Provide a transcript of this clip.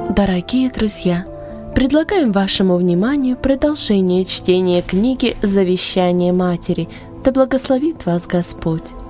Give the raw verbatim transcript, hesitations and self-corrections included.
Дорогие друзья, предлагаем вашему вниманию продолжение чтения книги «Завещание матери». Да благословит вас Господь!